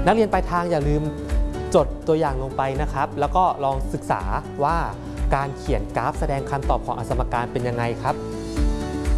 นักเรียนปลายทางอย่าลืมจดตัวอย่างลงไปนะครับแล้วก็ลองศึกษาว่าการเขียนกราฟแสดงคำตอบของอสมการเป็นยังไงครับ